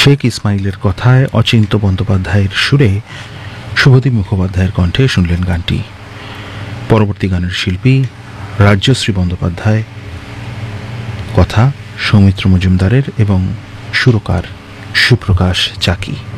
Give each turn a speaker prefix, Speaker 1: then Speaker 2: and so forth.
Speaker 1: শেখ ইসমাইলের কথায় অচিন্ত বন্দ্যোপাধ্যায়ের সুরে শুভদীপ মুখোপাধ্যায়ের কণ্ঠে শুনলেন গানটি। পরবর্তী গানের শিল্পী রাজ্যশ্রী বন্দ্যোপাধ্যায়, কথা সৌমিত্র মজুমদারের এবং সুরকার সুপ্রকাশ চাকি।